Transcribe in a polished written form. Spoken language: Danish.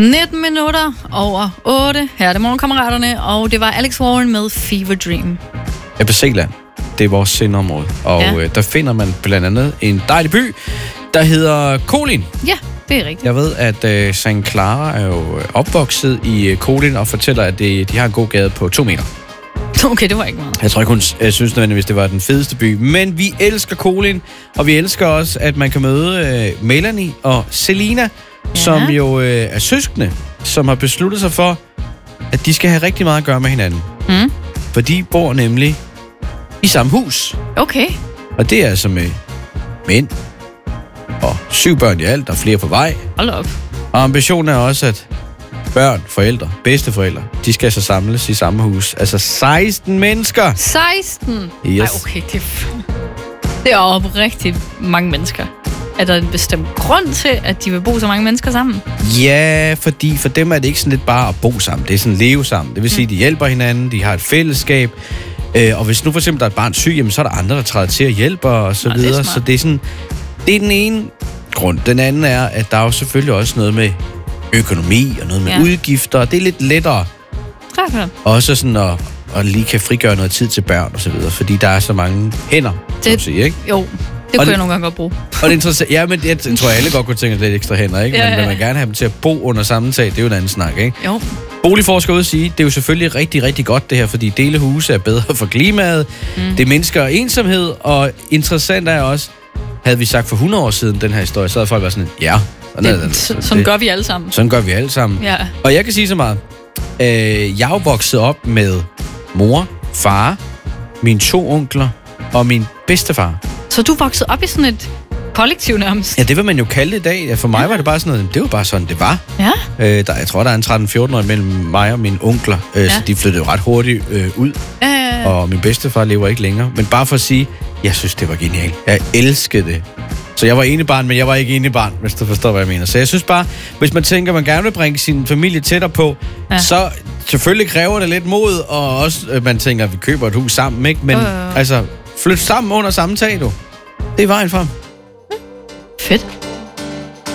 19 minutter over 8. Her er det Morgenkammeraterne, og det var Alex Warren med Fever Dream. Ebbe Zeeland, det er vores sindområde. Og der finder man blandt andet en dejlig by, der hedder Kolind. Ja, det er rigtigt. Jeg ved, at St. Clara er jo opvokset i Kolind og fortæller, at de har en god gade på 2 meter. Okay, det var ikke meget. Jeg tror ikke, hun synes nødvendigvis, det var den fedeste by. Men vi elsker Kolind, og vi elsker også, at man kan møde Melanie og Selina, som jo er søskende, som har besluttet sig for, at de skal have rigtig meget at gøre med hinanden. Mm. For de bor nemlig i samme hus. Okay. Og det er altså med mænd og 7 børn i alt, og flere på vej. Hold op. Og ambitionen er også, at børn, forældre, bedsteforældre, de skal så samles i samme hus. Altså 16 mennesker. 16? Yes. Ej, okay, det er oprigtigt mange mennesker. Er der en bestemt grund til, at de vil bo så mange mennesker sammen? Ja, fordi for dem er det ikke sådan lidt bare at bo sammen. Det er sådan at leve sammen. Det vil sige, at de hjælper hinanden, de har et fællesskab. Og hvis nu for eksempel der er et barn syg, jamen, så er der andre, der træder til at hjælpe og så videre. Så det er sådan, det er den ene grund. Den anden er, at der er jo selvfølgelig også noget med økonomi og noget med udgifter. Det er lidt lettere. Klar. Også sådan at lige kan frigøre noget tid til børn og så videre, fordi der er så mange hænder, kan man sige, ikke? Jo, det kunne jeg nogle gange godt bruge. Og det interessant, ja, men jeg tror, alle godt kunne tænke lidt ekstra hænder, ikke? Men man gerne have dem til at bo under samme tag, det er jo en anden snak, ikke? Jo. Boligforskere ud at sige, det er jo selvfølgelig rigtig, rigtig godt det her, fordi delehuse er bedre for klimaet, det mindsker ensomhed, og interessant er også, havde vi sagt for 100 år siden den her historie, så havde folk været sådan, sådan gør vi alle sammen. Sådan gør vi alle sammen. Ja. Og jeg kan sige så meget, jeg er vokset op med mor, far, mine 2 onkler og min bedstefar. Så du voksede op i sådan et kollektiv nærmest? Ja, det vil man jo kalde det i dag. For mig var det bare sådan noget, det var bare sådan, det var. Ja. Jeg tror, der er en 13-14 år mellem mig og mine onkler, så de flyttede jo ret hurtigt ud. Og min bedstefar lever ikke længere. Men bare for at sige, jeg synes, det var genialt. Jeg elskede det. Så jeg var enebarn, men jeg var ikke enebarn, hvis du forstår, hvad jeg mener. Så jeg synes bare, hvis man tænker, man gerne vil bringe sin familie tættere på, så selvfølgelig kræver det lidt mod, og også, man tænker, at vi køber et hus sammen, ikke? Men altså, flyt sammen under samme tag, du. Det er vejen frem. Fedt.